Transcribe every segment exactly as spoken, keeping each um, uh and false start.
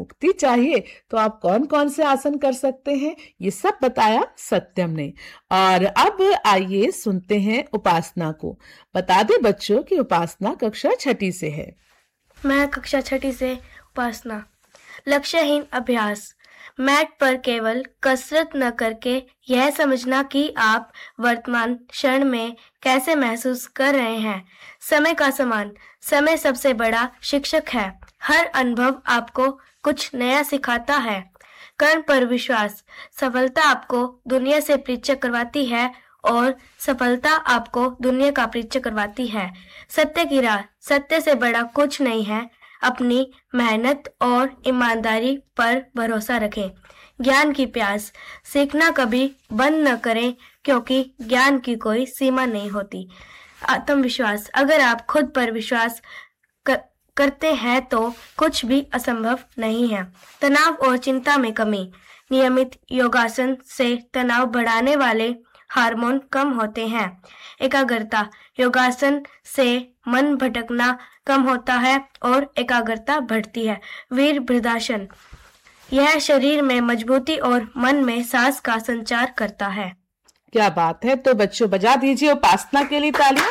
मुक्ति चाहिए तो आप कौन कौन से आसन कर सकते हैं, ये सब बताया सत्यम ने। और अब आइए सुनते हैं उपासना को। बता दे बच्चों कि उपासना कक्षा छठी से है। मैं कक्षा छठी से उपासना। लक्ष्यहीन अभ्यास। मैट पर केवल कसरत न करके यह समझना कि आप वर्तमान क्षण में कैसे महसूस कर रहे हैं। समय का सम्मान। समय सबसे बड़ा शिक्षक है। हर अनुभव आपको कुछ नया सिखाता है। कर्म पर विश्वास। सफलता आपको दुनिया से परिचय करवाती है और सफलता आपको दुनिया का परिचय करवाती है। सत्य की राह। सत्य से बड़ा कुछ नहीं है। अपनी मेहनत और ईमानदारी पर भरोसा रखें। ज्ञान की प्यास। सीखना कभी बंद न करें क्योंकि ज्ञान की कोई सीमा नहीं होती। आत्मविश्वास। अगर आप खुद पर विश्वास कर, करते हैं तो कुछ भी असंभव नहीं है। तनाव और चिंता में कमी। नियमित योगासन से तनाव बढ़ाने वाले हार्मोन कम होते हैं। एकाग्रता। योगासन से मन भटकना कम होता है और एकाग्रता बढ़ती है। वीर वृद्धासन। यह शरीर में मजबूती और मन में सांस का संचार करता है। क्या बात है। तो बच्चों बजा दीजिए उपासना के लिए तालियां।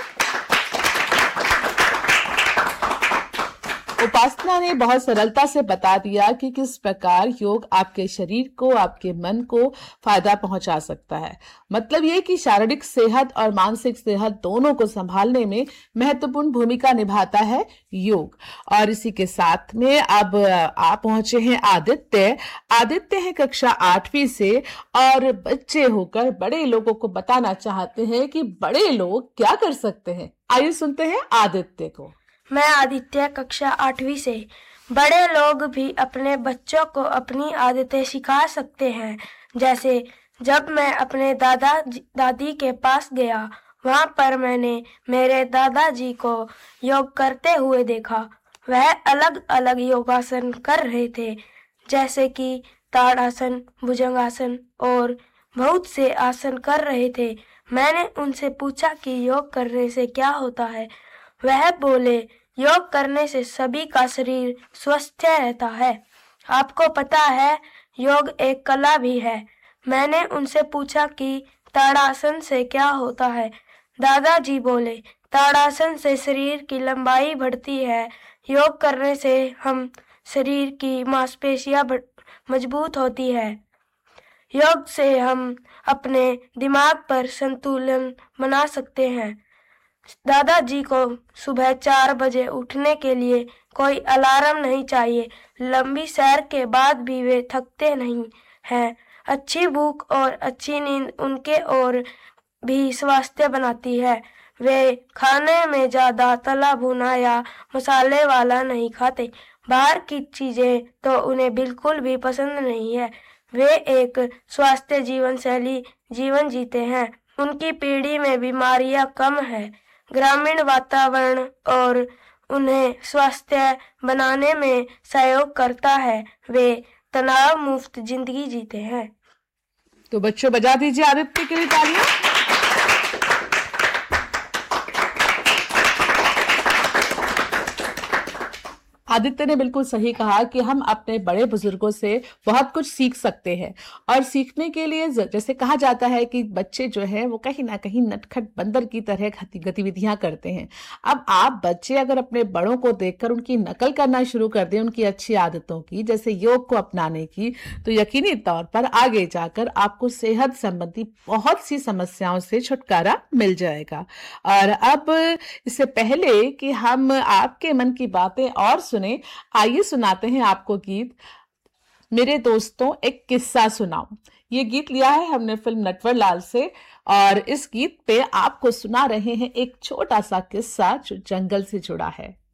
उपासना ने बहुत सरलता से बता दिया कि किस प्रकार योग आपके शरीर को, आपके मन को फायदा पहुंचा सकता है। मतलब ये कि शारीरिक सेहत और मानसिक सेहत दोनों को संभालने में महत्वपूर्ण भूमिका निभाता है योग। और इसी के साथ में अब आप पहुंचे हैं आदित्य। आदित्य है कक्षा आठवीं से और बच्चे होकर बड़े लोगों को बताना चाहते हैं कि बड़े लोग क्या कर सकते हैं। आइए सुनते हैं आदित्य को। मैं आदित्य कक्षा आठवीं से। बड़े लोग भी अपने बच्चों को अपनी आदतें सिखा सकते हैं। जैसे जब मैं अपने दादा दादी के पास गया, वहाँ पर मैंने मेरे दादाजी को योग करते हुए देखा। वह अलग अलग योगासन कर रहे थे, जैसे कि ताड़ासन, भुजंगासन और बहुत से आसन कर रहे थे। मैंने उनसे पूछा कि योग करने से क्या होता है। वह बोले, योग करने से सभी का शरीर स्वस्थ रहता है। आपको पता है योग एक कला भी है। मैंने उनसे पूछा कि ताड़ासन से क्या होता है। दादाजी बोले, ताड़ासन से शरीर की लंबाई बढ़ती है। योग करने से हम शरीर की मांसपेशियां मजबूत होती है। योग से हम अपने दिमाग पर संतुलन बना सकते हैं। दादाजी को सुबह चार बजे उठने के लिए कोई अलार्म नहीं चाहिए। लंबी सैर के बाद भी वे थकते नहीं हैं। अच्छी भूख और अच्छी नींद उनके और भी स्वास्थ्य बनाती है। वे खाने में ज्यादा तला भुना या मसाले वाला नहीं खाते। बाहर की चीजें तो उन्हें बिल्कुल भी पसंद नहीं है। वे एक स्वस्थ जीवन शैली जीवन जीते हैं। उनकी पीढ़ी में बीमारियां कम है। ग्रामीण वातावरण और उन्हें स्वस्थ बनाने में सहयोग करता है। वे तनाव मुक्त जिंदगी जीते हैं। तो बच्चों बजा दीजिए आदित्य के लिए तालियां। आदित्य ने बिल्कुल सही कहा कि हम अपने बड़े बुजुर्गों से बहुत कुछ सीख सकते हैं। और सीखने के लिए जैसे कहा जाता है कि बच्चे जो है वो कहीं ना कहीं नटखट बंदर की तरह गतिविधियां करते हैं। अब आप बच्चे अगर अपने बड़ों को देखकर उनकी नकल करना शुरू कर दें, उनकी अच्छी आदतों की, जैसे योग को अपनाने की, तो यकीनी तौर पर आगे जाकर आपको सेहत संबंधी बहुत सी समस्याओं से छुटकारा मिल जाएगा। और अब इससे पहले कि हम आपके मन की बातें और सुने, आइए सुनाते हैं आपको गीत मेरे दोस्तों एक किस्सा सुनाओ। ये गीत लिया है हमने फिल्म नटवरलाल से और इस गीत पे आपको सुना रहे हैं एक छोटा सा किस्सा जो जंगल से जुड़ा है।